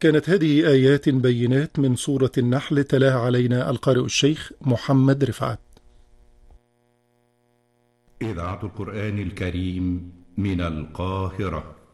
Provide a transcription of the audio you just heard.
كانت هذه آيات بينات من سورة النحل تلاها علينا القارئ الشيخ محمد رفعت. إذاعة القرآن الكريم من القاهرة.